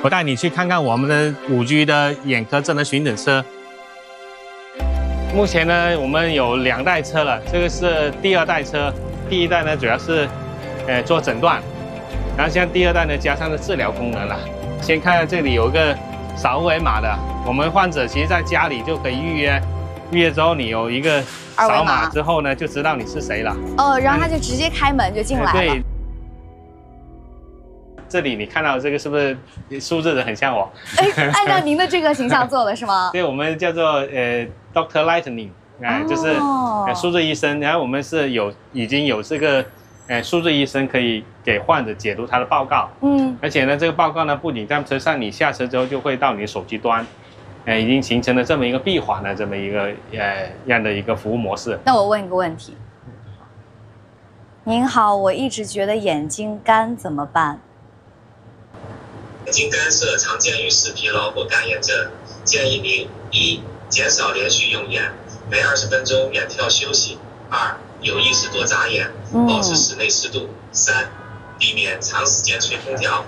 我带你去看看我们的5G 的眼科智能巡诊车。目前呢，我们有2代车了，这个是第2代车。第1代呢，主要是做诊断，然后像第2代呢，加上了治疗功能了。先看看这里有一个扫2维码的，我们患者其实在家里就可以预约，预约之后你有一个扫码之后呢，就知道你是谁了。 哦，然后他就直接开门就进来了。 对。这里你看到这个是不是数字的很像我？ 哎，按照您的这个形象做的是吗？ 对，我们叫做Dr. Lightning， 就是数字医生。然后我们是已经有这个数字医生可以给患者解读他的报告。而且呢，这个报告呢不仅在车上，你下车之后就会到你的手机端，已经形成了这么一个闭环的这么一个样的一个服务模式。 那我问一个问题，您好，我一直觉得眼睛干怎么办？ 眼睛干涉常见于视疲劳或干眼症，建议您1. 减少连续用眼，每20分钟眼跳休息； 2. 有意识多眨眼，保持室内湿度； 3. 避免长时间吹空调。